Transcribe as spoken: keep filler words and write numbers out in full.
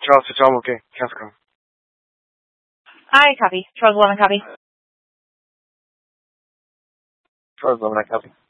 Charles to Charles, okay. Cancel. I copy. Charles eleven copy. Charles eleven, I copy.